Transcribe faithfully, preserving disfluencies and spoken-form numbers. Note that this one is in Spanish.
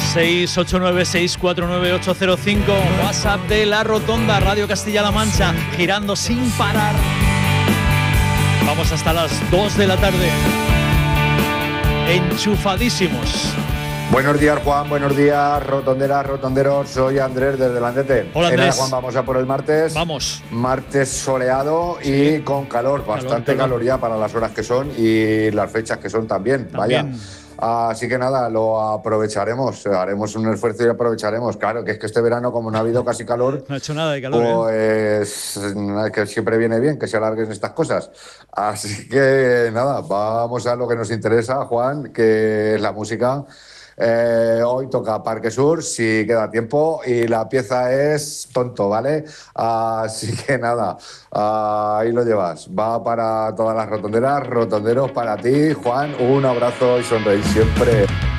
seis ocho nueve, seis cuatro nueve, ocho cero cinco, WhatsApp de La Rotonda, Radio Castilla-La Mancha, girando sin parar. Vamos hasta las dos de la tarde. Enchufadísimos. Buenos días, Juan, buenos días, rotonderas, rotonderos, soy Andrés desde Landete. Hola, Andrés. Juan, vamos a por el martes. Vamos. Martes soleado y sí, con calor, bastante calor, calor ya para las horas que son y las fechas que son también, también. vaya. Así que nada, lo aprovecharemos, haremos un esfuerzo y aprovecharemos. Claro, que es que este verano, como no ha habido casi calor, no ha hecho nada de calor, pues ¿eh? que siempre viene bien que se alarguen estas cosas. Así que nada, vamos a lo que nos interesa, Juan, que es la música. Eh, hoy toca Parque Sur, si queda tiempo, y la pieza es Tonto, ¿vale? Así que nada, ahí lo llevas. Va para todas las rotonderas, rotonderos, para ti, Juan, un abrazo y sonreír siempre.